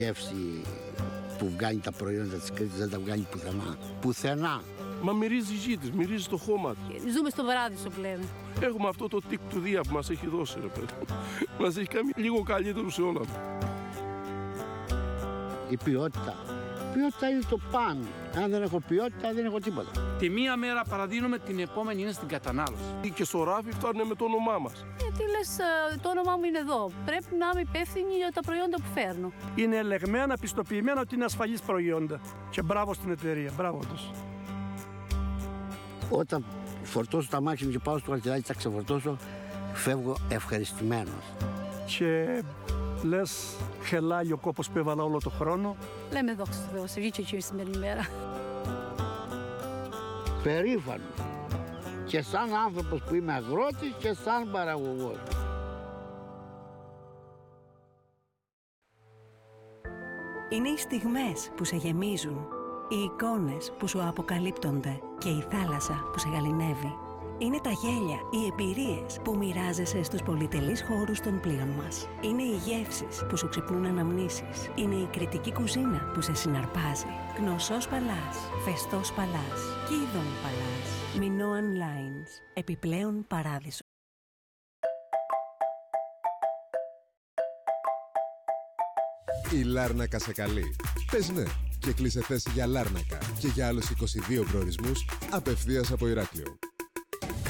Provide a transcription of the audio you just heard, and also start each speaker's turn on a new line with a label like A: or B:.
A: γεύση που βγάνει τα προϊόντα της Κρήτης δεν τα βγάνει πουθενά. Πουθενά.
B: Μα μυρίζει η γη της, μυρίζει το χώμα της.
C: Ζούμε στο Παράδεισο πλέον.
B: Έχουμε αυτό το τικ του Δία που μας έχει δώσει, ρε παιδί. Μας έχει κάνει λίγο καλύτερους σε όλα.
A: Η ποιότητα. Η ποιότητα είναι το πάνω. Αν δεν έχω ποιότητα, δεν έχω τίποτα.
D: Τη μία μέρα παραδίνουμε, την επόμενη είναι στην κατανάλωση.
B: Και στο ράφι φτάνουν με το όνομά μας.
C: Γιατί λες, το όνομά μου είναι εδώ. Πρέπει να είμαι υπεύθυνη για τα προϊόντα που φέρνω.
E: Είναι ελεγμένα, πιστοποιημένα ότι είναι ασφαλής προϊόντα. Και μπράβο στην εταιρεία, μπράβο τους.
A: Όταν φορτώσω τα μάξι μου και πάω στο χαρτιδάκι, θα ξεφορτώσω, φεύγω ευχαριστημένος.
E: Και λες, χελάει ο κόπος που έβαλα όλο το χρόνο.
C: Λέμε δόξα τω Θεώ, σε βγήκε και η σημερινή μέρα.
A: Περήφανος. Και σαν άνθρωπος που είμαι αγρότης και σαν παραγωγός.
F: Είναι οι στιγμές που σε γεμίζουν, οι εικόνες που σου αποκαλύπτονται και η θάλασσα που σε γαληνεύει. Είναι τα γέλια, οι εμπειρίες που μοιράζεσαι στους πολυτελείς χώρους των πλοίων μας. Είναι οι γεύσεις που σου ξυπνούν αναμνήσεις. Είναι η κρητική κουζίνα που σε συναρπάζει. Γνωσός Παλάς, Φεστός Παλάς, Κίδων Παλάς, Μινώαν Lines, επιπλέον παράδεισο.
G: Η Λάρνακα σε καλεί. Πες ναι και κλείσε θέση για Λάρνακα και για άλλους 22 προορισμούς απευθείας από Ηράκλειο.